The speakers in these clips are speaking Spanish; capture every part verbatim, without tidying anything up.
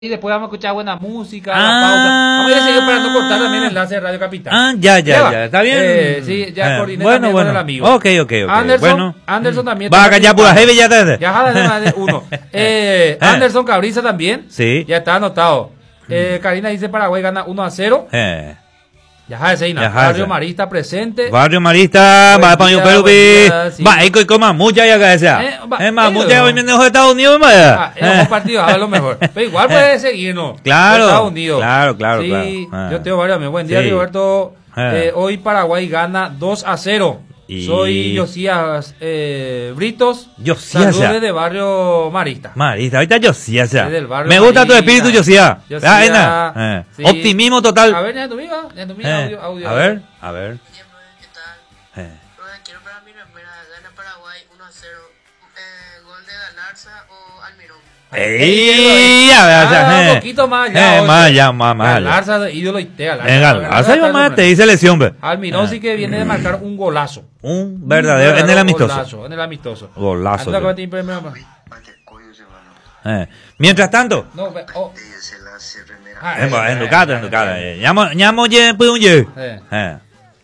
Y después vamos a escuchar buena música, Ah, la pausa. Vamos a ir a seguir esperando cortar también el enlace de Radio Capital. Ah, ya, ya, ¿Ya va? ya. ¿Está bien? Eh, sí, ya Eh, coordiné bueno, también bueno. con el amigo. Ok, ok, ok. Anderson, Bueno. Anderson también. Va está acá ya pura participando. heavy ya desde. Ya jala de más de uno. Eh, Anderson Cabriza también. Sí. Ya está anotado. Eh, Karina dice Paraguay gana uno a cero. Eh. Ya jala de Seina. Ya jala de Barrio Seina. Marista presente. Barrio Marista, Buen va para día, un perubi. buen día, sí. Va, eco y coma mucha ya que sea. Eh, va, Es más, eh, mucha no. hoy viene de Estados Unidos, Ah, vaya. es un partido, a lo mejor. Pero igual puede seguirnos. Claro, Estados Unidos. claro, claro, Sí, claro. Ah. yo tengo varios amigos. Buen día, Sí. Roberto. Ah. Eh, hoy Paraguay gana dos a cero. Y- Soy Josías eh, Britos. Josías. Saludos desde Barrio Marista. Marista, ahorita yo sí, o sea. Desde el barrio Me gusta tu Marista. espíritu, yo sí. Ah, Josías, Ena. Eh. sí. Optimismo total. A ver, ya tu amiga, ya tu amiga, Eh. audio, audio. A ver, a ver. ¿Qué tal? Eh. Bueno, quiero para mi remera, gana Paraguay uno a cero. Eh, gol de Galarza o Almirón. ¡Ey! A ver, o sea, Ah, eh. un poquito más allá. Eh, oye. más allá, más, más allá. Galarza, ídolo y te Galarza. En Galarza yo más te dice lesión, ve. Almirón Eh. sí que viene de marcar un golazo. Un verdadero, en el amistoso. Golazo, en el amistoso. Golazo, Anda, sí. que te imprime- Eh. Mientras tanto, No, ve- oh. Ah, en, eh, en tu eh, casa, eh, en tu casa. eh. eh. Llamo, llamo, ye, pues un ye. Eh. Eh.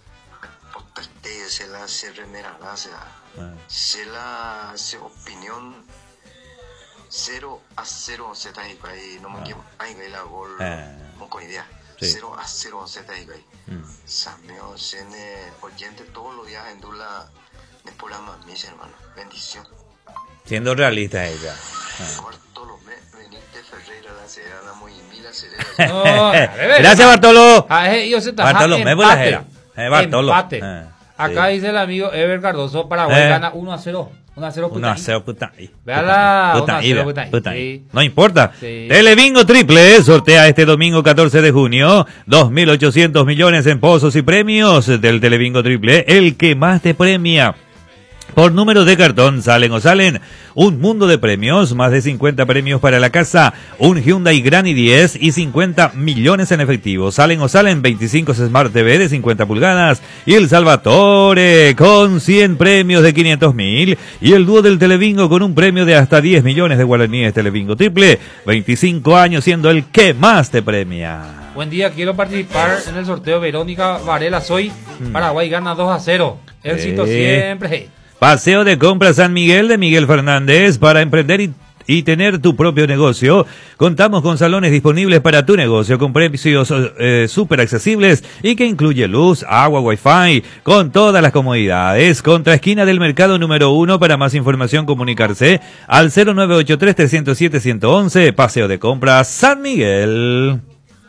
se la se remera se la se la se opinión cero a cero se está ahí ahí no me equivoco ahí la gol no con idea Sí. cero a cero se está ahí Sameo tiene oyente todos los días en Dula de por la mis hermano bendición Siendo realista ella. Bartolomé Benítez Ferreira la serana muy mila serena No, de verdad. Gracias, Bartolo. Ah, eh, ellos se está- Bartolomé, empate. pues, la era. Eh, Bartolo. Empate. Eh, Acá sí. dice el amigo Ever Cardoso, Paraguay Eh. gana uno a cero. uno a cero. uno a cero, puta. ahí. Véala, Puta, uno a ahí, cero, vea, puta, ahí. puta, ahí. Sí. No importa. Sí. Telebingo Triple sortea este domingo catorce de junio dos mil ochocientos millones en pozos y premios del Telebingo Triple, el que más te premia. Por números de cartón salen o salen un mundo de premios, más de cincuenta premios para la casa, un Hyundai Grand i diez y cincuenta millones en efectivo. Salen o salen veinticinco Smart T V de cincuenta pulgadas y el Salvatore con cien premios de quinientos mil y el dúo del Telebingo con un premio de hasta diez millones de guaraníes. Telebingo Triple, veinticinco años siendo el que más te premia. Buen día, quiero participar en el sorteo. Verónica Varela, soy. Paraguay gana dos a cero. Éxito Sí. siempre. Hey. Paseo de compras San Miguel de Miguel Fernández para emprender y, y tener tu propio negocio. Contamos con salones disponibles para tu negocio con precios eh, súper accesibles y que incluye luz, agua, wifi, con todas las comodidades. Contra esquina del mercado número uno. Para más información comunicarse al cero nueve ocho tres, tres cero siete, uno uno uno. Paseo de compras San Miguel.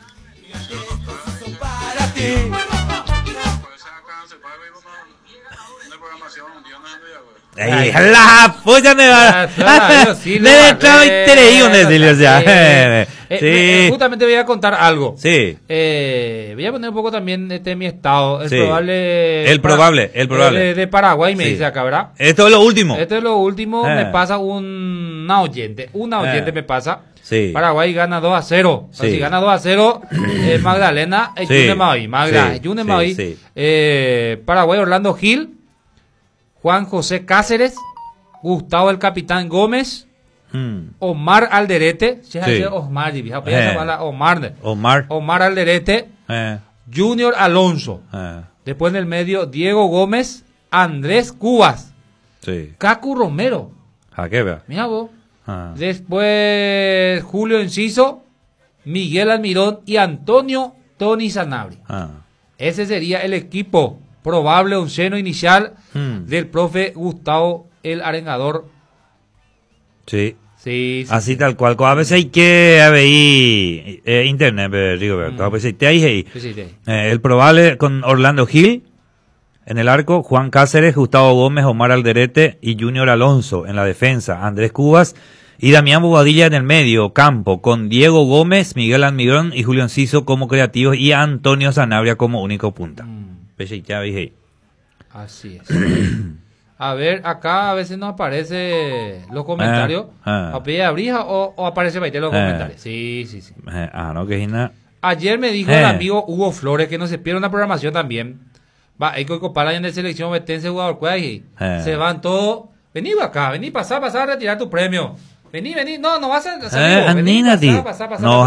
Ay, la polla me va. Ah, claro, sí, Me lo he entrado arreglo, interés en decirle, o sea. sí. Eh, eh, Sí. justamente voy a contar algo. Sí. Eh, voy a poner un poco también este mi estado. El Sí. probable. El probable, el probable. De, de Paraguay me Sí. dice acá, ¿verdad? Esto es lo último. Esto es lo último. Eh. Me pasa un, una oyente. Una oyente Eh. me pasa. Sí. Paraguay gana dos a cero. Sí. Si gana dos a cero, eh, Magdalena, eh, Sí. Yune Maui. Magda, Sí, Yune sí, Maui. sí. Eh, Paraguay, Orlando Gil. Juan José Cáceres. Gustavo el Capitán Gómez. Mm. Omar Alderete. Sí, Sí. Omar, vieja, pues, Eh. esa bala, Omar. Omar. Omar Alderete. Eh, Junior Alonso. eh, Después en el medio, Diego Gómez. Andrés Cubas. sí. Cacu Romero. ¿A qué vea? Mira vos. Ah. Después Julio Enciso, Miguel Almirón y Antonio Tony Sanabria. Ah. Ese sería el equipo probable onceno inicial Mm. del profe Gustavo el Arengador. Sí. Sí, sí. Así tal cual. A veces hay que haber ahí, eh, internet, eh, Rigoberto. A veces te hay ahí. Sí, sí, sí. Eh, el probable con Orlando Gil en el arco, Juan Cáceres, Gustavo Gómez, Omar Alderete y Junior Alonso en la defensa, Andrés Cubas y Damián Bobadilla en el medio campo, con Diego Gómez, Miguel Almirón y Julio Enciso como creativos y Antonio Sanabria como único punta. Mm, Pese ya dije. así es. A ver, acá a veces nos aparece los comentarios. Ah, ah. ¿A pie de abrija o, o aparece Baite los Eh. comentarios? Sí, sí, sí. Eh, ah, no, que Gina. Ayer me dijo Eh. el amigo Hugo Flores que no se pierde una programación también. Va, hay que copar en de selección betense jugador cuál y Eh. se van todos. Vení acá, vení, pasá, pasá a retirar tu premio. Vení, vení. No, no vas a... Eh, Vení, Andina, pasá, pasá, pasá, no